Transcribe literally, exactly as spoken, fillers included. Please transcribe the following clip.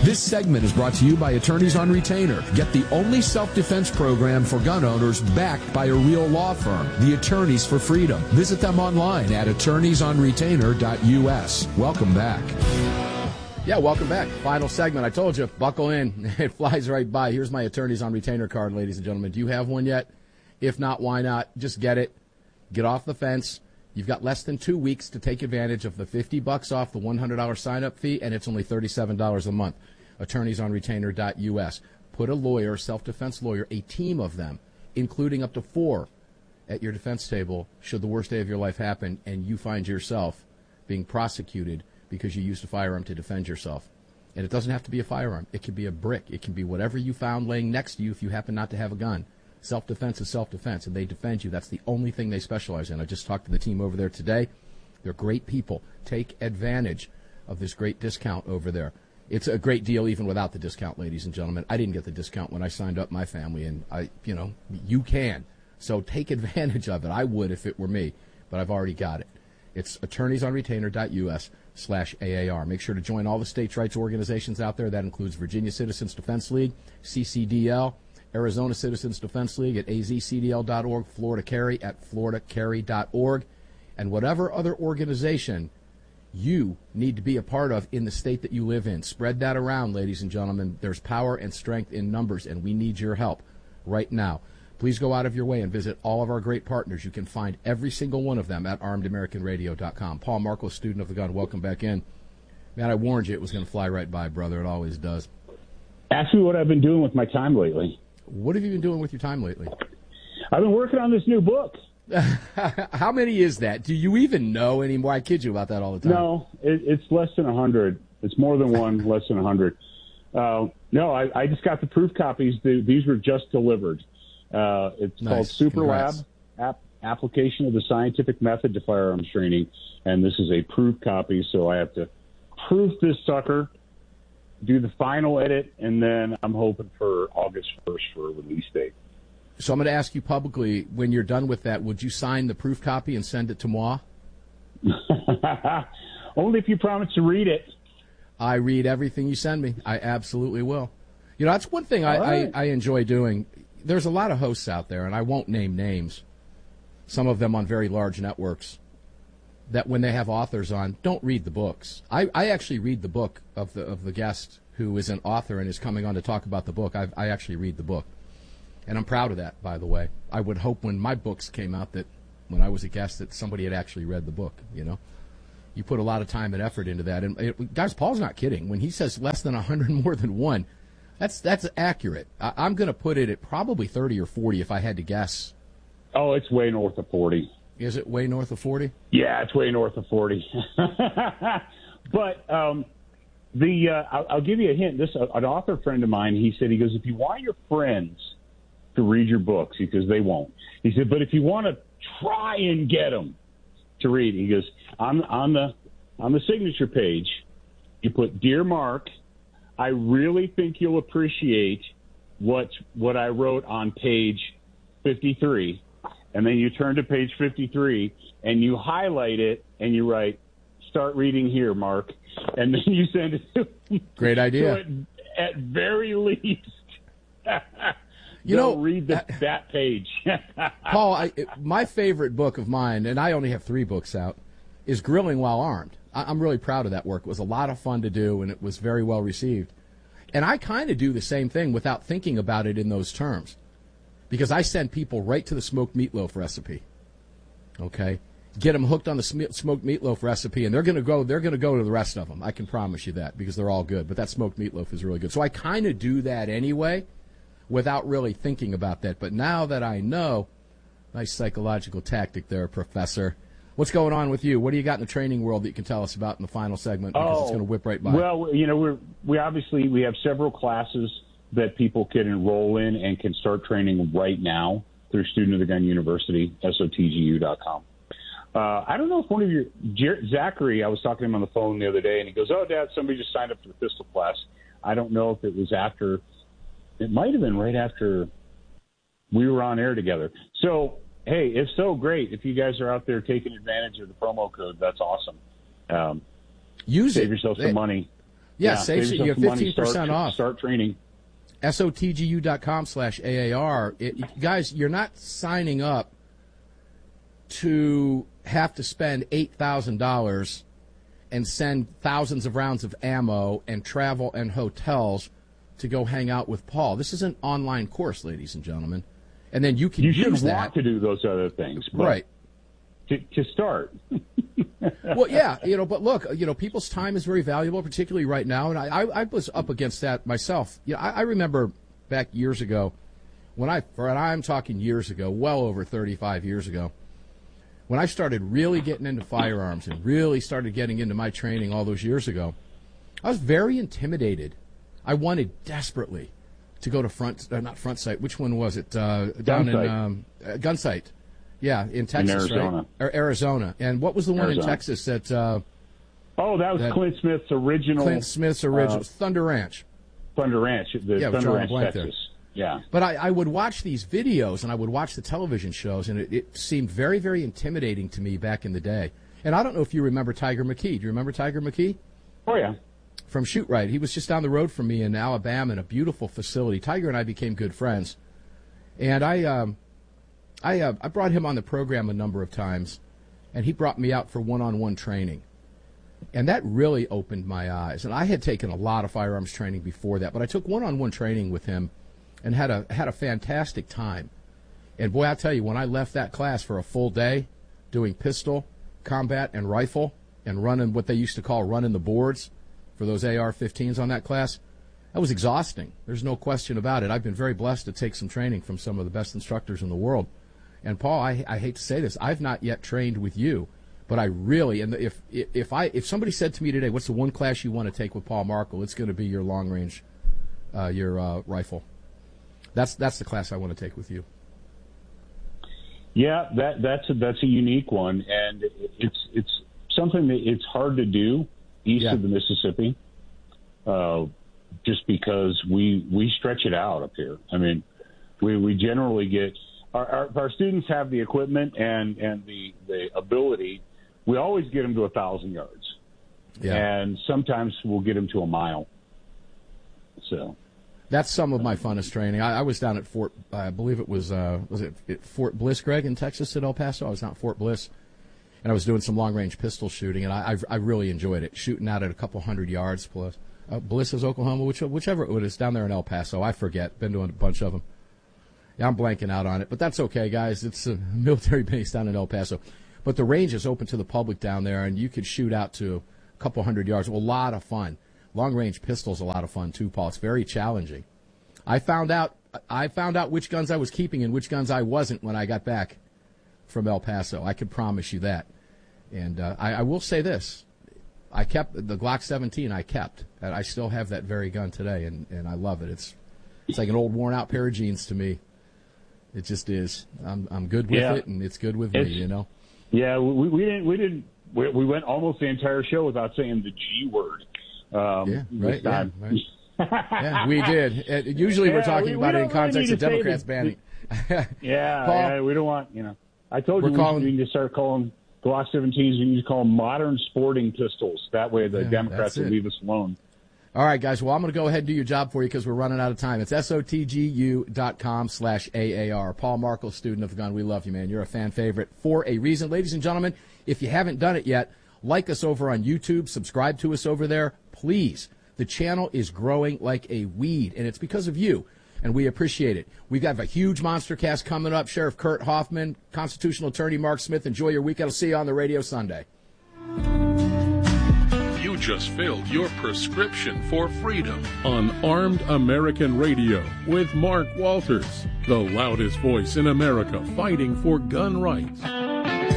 This segment is brought to you by Attorneys on Retainer. Get the only self-defense program for gun owners backed by a real law firm, the Attorneys for Freedom. Visit them online at attorneys on retainer dot U S. Welcome back. Yeah, welcome back. Final segment. I told you, buckle in. It flies right by. Here's my Attorneys on Retainer card, ladies and gentlemen. Do you have one yet? If not, why not? Just get it. Get off the fence. You've got less than two weeks to take advantage of the fifty bucks off the one hundred dollars sign-up fee, and it's only thirty-seven dollars a month. attorneys on retainer dot U S. Put a lawyer, self-defense lawyer, a team of them, including up to four, at your defense table should the worst day of your life happen and you find yourself being prosecuted because you used a firearm to defend yourself. And it doesn't have to be a firearm. It can be a brick. It can be whatever you found laying next to you if you happen not to have a gun. Self-defense is self-defense, and they defend you. That's the only thing they specialize in. I just talked to the team over there today. They're great people. Take advantage of this great discount over there. It's a great deal even without the discount, ladies and gentlemen. I didn't get the discount when I signed up my family, and I, you know, you can. So take advantage of it. I would if it were me, but I've already got it. It's attorneys on retainer dot U S slash A A R. Make sure to join all the states' rights organizations out there. That includes Virginia Citizens Defense League, C C D L, Arizona Citizens Defense League at A Z C D L dot org, Florida Carry at Florida Carry dot org, and whatever other organization you need to be a part of in the state that you live in. Spread that around, ladies and gentlemen. There's power and strength in numbers, and we need your help right now. Please go out of your way and visit all of our great partners. You can find every single one of them at armed american radio dot com. Paul Markel, student of the gun, welcome back in. Man, I warned you it was going to fly right by, brother. It always does. Ask me what I've been doing with my time lately. What have you been doing with your time lately? I've been working on this new book. How many is that? Do you even know anymore? I kid you about that all the time. No, it, it's less than a hundred. It's more than one, less than a hundred. Uh, no, I, I just got the proof copies. The, these were just delivered. Uh, it's Nice. called Super Lab, Congrats. app, Application of the Scientific Method to Firearms Training, and this is a proof copy, so I have to proof this sucker, do the final edit, and then I'm hoping for August first for a release date. So I'm going to ask you publicly, when you're done with that, would you sign the proof copy and send it to moi? Only if you promise to read it. I read everything you send me. I absolutely will. You know, that's one thing I, right. I, I enjoy doing. There's a lot of hosts out there, and I won't name names, some of them on very large networks, that when they have authors on, don't read the books. I, I actually read the book of the of the guest who is an author and is coming on to talk about the book. I, I actually read the book. And I'm proud of that, by the way. I would hope when my books came out that when I was a guest that somebody had actually read the book, you know. You put a lot of time and effort into that. And, it, guys, Paul's not kidding. When he says less than one hundred more than one, that's that's accurate. I, I'm going to put it at probably thirty or forty if I had to guess. Oh, it's way north of forty. Is it way north of forty? Yeah, it's way north of forty. But um, the uh, I'll, I'll give you a hint. This uh, an author friend of mine, he said, he goes, if you want your friends to read your books, because they won't. He said, but if you want to try and get them to read, he goes, on, on the on the signature page, you put, Dear Mark, I really think you'll appreciate what what I wrote on page fifty-three. And then you turn to page fifty-three and you highlight it and you write, start reading here, Mark. And then you send it to him. Great idea. So at, at very least, you know, read the, that page. Paul, I, my favorite book of mine, and I only have three books out, is Grilling While Armed. I, I'm really proud of that work. It was a lot of fun to do, and it was very well received. And I kind of do the same thing without thinking about it in those terms, because I send people right to the smoked meatloaf recipe. Okay, get them hooked on the sm- smoked meatloaf recipe, and they're going to go. They're going to go to the rest of them. I can promise you that, because they're all good. But that smoked meatloaf is really good. So I kind of do that anyway, without really thinking about that. But now that I know, nice psychological tactic there, Professor. What's going on with you? What do you got in the training world that you can tell us about in the final segment? Because oh, it's going to whip right by. Well, you know, we're, we obviously we have several classes that people can enroll in and can start training right now through Student of the Gun University, S O T G U dot com. Uh, I don't know if one of your Jer- Zachary, I was talking to him on the phone the other day, and he goes, "Oh, Dad, somebody just signed up for the pistol class." I don't know if it was after. It might have been right after we were on air together. So, hey, if so, great. If you guys are out there taking advantage of the promo code, that's awesome. Um, Use save it. yourself some They, money. Yeah, yeah save, save you get fifteen percent start, off. Start training. S O T G U dot com slash A A R. It, guys, you're not signing up to have to spend eight thousand dollars and send thousands of rounds of ammo and travel and hotels to go hang out with Paul. This is an online course, ladies and gentlemen. And then you can you use should that. want to do those other things. But right. To, to start. Well, yeah, you know, but look, you know, people's time is very valuable, particularly right now. And I, I, I was up against that myself. You know, I, I remember back years ago when I, and I'm talking years ago, well over thirty-five years ago, when I started really getting into firearms and really started getting into my training all those years ago, I was very intimidated. I wanted desperately to go to front, uh, not front sight. Which one was it? Uh, down Gunsight. in um, uh, Gunsight. Yeah, in Texas, in Arizona. right? Or Arizona. And what was the one Arizona. in Texas that? Uh, oh, that was that Clint Smith's original. Clint Smith's original uh, Thunder Ranch. Thunder Ranch, the Yeah, Thunder Ranch, blank Texas. there. Yeah. But I, I would watch these videos and I would watch the television shows, and it, it seemed very, very intimidating to me back in the day. And I don't know if you remember Tiger McKee. Do you remember Tiger McKee? Oh, yeah. From Shoot Right. He was just down the road from me in Alabama in a beautiful facility. Tiger and I became good friends. And I um, I, uh, I brought him on the program a number of times, and he brought me out for one-on-one training. And that really opened my eyes. And I had taken a lot of firearms training before that, but I took one-on-one training with him and had a had a fantastic time. And boy, I tell you, when I left that class for a full day doing pistol, combat, and rifle, and running what they used to call running the boards for those A R fifteens on that class, that was exhausting. There's no question about it. I've been very blessed to take some training from some of the best instructors in the world. And Paul, I, I hate to say this, I've not yet trained with you, but I really, and if if I if somebody said to me today, what's the one class you want to take with Paul Markel, it's going to be your long range, uh, your uh, rifle. That's that's the class I want to take with you. Yeah, that that's a, that's a unique one, and it's it's something that it's hard to do east yeah. of the Mississippi, uh, just because we we stretch it out up here. I mean, we we generally get our our, our students have the equipment and and the the ability. We always get them to a thousand yards, yeah. and sometimes we'll get them to a mile. So. That's some of my funnest training. I, I was down at Fort, I believe it was, uh, was it, it Fort Bliss, Greg, in Texas at El Paso? I was down at Fort Bliss, and I was doing some long-range pistol shooting, and I, I, I really enjoyed it, shooting out at a couple hundred yards plus. Uh, Bliss is Oklahoma, which, whichever it is, down there in El Paso. I forget. Been doing a bunch of them. Yeah, I'm blanking out on it, but that's okay, guys. It's a military base down in El Paso. But the range is open to the public down there, and you could shoot out to a couple hundred yards. Well, a lot of fun. Long-range pistol's a lot of fun, too, Paul. It's very challenging. I found out I found out which guns I was keeping and which guns I wasn't when I got back from El Paso. I can promise you that. And uh, I, I will say this. I kept the Glock seventeen I kept. And I still have that very gun today, and, and I love it. It's it's like an old worn-out pair of jeans to me. It just is. I'm I'm good with yeah. it, and it's good with it's, me, you know? Yeah, we, we didn't... We didn't. We, we went almost the entire show without saying the G word. Um, yeah, right, yeah, right. Yeah, we did. Uh, usually yeah, we're talking we, about we it in really context of Democrats the, banning. yeah, Paul, yeah, we don't want, you know. I told you we, calling, we need to start calling Glock seventeens, we need to call them modern sporting pistols. That way the yeah, Democrats will leave us alone. All right, guys. Well, I'm going to go ahead and do your job for you because we're running out of time. It's S O T G U dot com slash A A R. Paul Markel, student of the gun. We love you, man. You're a fan favorite for a reason. Ladies and gentlemen, if you haven't done it yet, like us over on YouTube. Subscribe to us over there. Please. The channel is growing like a weed, and it's because of you, and we appreciate it. We've got a huge monster cast coming up. Sheriff Kurt Hoffman, constitutional attorney Mark Smith. Enjoy your week. I'll see you on the radio Sunday. You just filled your prescription for freedom on Armed American Radio with Mark Walters, the loudest voice in America fighting for gun rights.